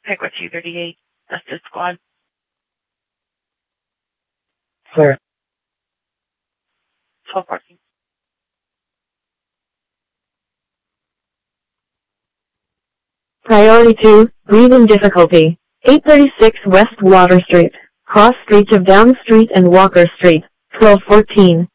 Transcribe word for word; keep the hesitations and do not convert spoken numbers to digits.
Pickwood two thirty-eight, Justice Squad. Sir. twelve fourteen. Priority two, breathing difficulty. eight thirty-six West Water Street, cross streets of Down Street and Walker Street, twelve fourteen.